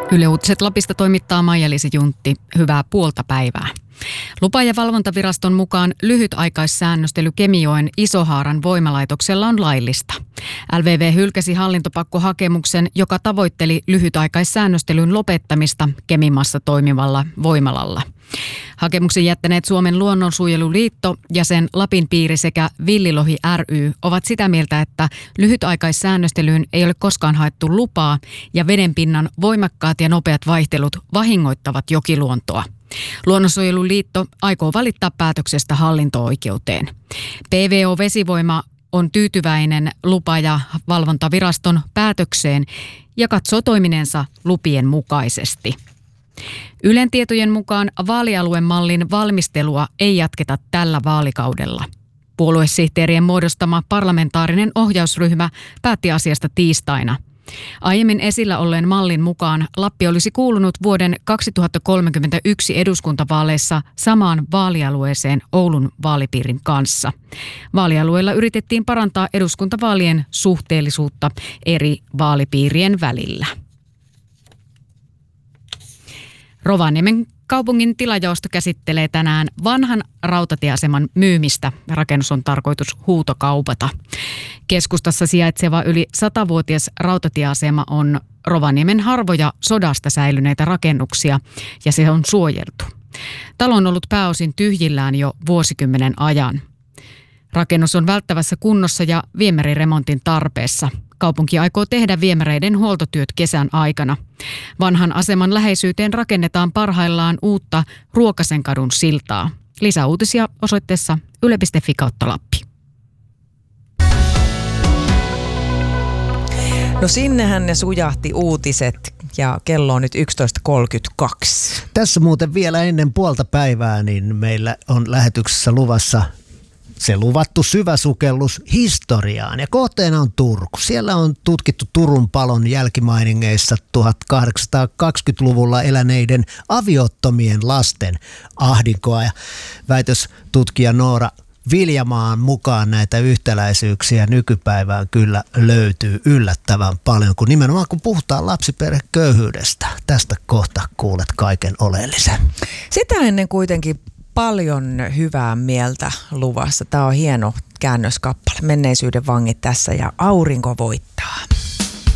Yle Uutiset Lapista toimittaa Maija-Liisi Juntti. Hyvää puolta päivää. Lupa- ja valvontaviraston mukaan lyhytaikaissäännöstely Kemijoen Isohaaran voimalaitoksella on laillista. LVV hylkäsi hallintopakkohakemuksen, joka tavoitteli lyhytaikaissäännöstelyn lopettamista Kemimassa toimivalla voimalalla. Hakemuksen jättäneet Suomen luonnonsuojeluliitto ja sen Lapin piiri sekä Villilohi ry ovat sitä mieltä, että lyhytaikaissäännöstelyyn ei ole koskaan haettu lupaa ja vedenpinnan voimakkaat ja nopeat vaihtelut vahingoittavat jokiluontoa. Luonnonsuojeluliitto aikoo valittaa päätöksestä hallinto-oikeuteen. PVO Vesivoima on tyytyväinen lupa- ja valvontaviraston päätökseen ja katsoo toimineensa lupien mukaisesti. Ylen tietojen mukaan vaalialuemallin valmistelua ei jatketa tällä vaalikaudella. Puoluesihteerien muodostama parlamentaarinen ohjausryhmä päätti asiasta tiistaina. Aiemmin esillä olleen mallin mukaan Lappi olisi kuulunut vuoden 2031 eduskuntavaaleissa samaan vaalialueeseen Oulun vaalipiirin kanssa. Vaalialueella yritettiin parantaa eduskuntavaalien suhteellisuutta eri vaalipiirien välillä. Rovaniemen kaupungin tilajaosto käsittelee tänään vanhan rautatieaseman myymistä. Rakennus on tarkoitus huutokaupata. Keskustassa sijaitseva yli 100-vuotias rautatieasema on Rovaniemen harvoja sodasta säilyneitä rakennuksia ja se on suojeltu. Talo on ollut pääosin tyhjillään jo vuosikymmenen ajan. Rakennus on välttävässä kunnossa ja viemäriremontin tarpeessa. Kaupunki aikoo tehdä viemäreiden huoltotyöt kesän aikana. Vanhan aseman läheisyyteen rakennetaan parhaillaan uutta Ruokasenkadun siltaa. Lisäuutisia osoitteessa yle.fi/Lappi. No sinnehän ne sujahti uutiset ja kello on nyt 11.32. Tässä muuten vielä ennen puolta päivää niin meillä on lähetyksessä luvassa se luvattu syväsukellus historiaan ja kohteena on Turku. Siellä on tutkittu Turun palon jälkimainingeissa 1820-luvulla eläneiden aviottomien lasten ahdinkoa ja väitöstutkija Noora Viljamaan mukaan näitä yhtäläisyyksiä nykypäivään kyllä löytyy yllättävän paljon, kun nimenomaan kun puhutaan lapsiperheköyhyydestä. Tästä kohta kuulet kaiken oleellisen. Sitä ennen kuitenkin paljon hyvää mieltä luvassa. Tämä on hieno käännöskappale. Menneisyyden vangit tässä ja aurinko voittaa.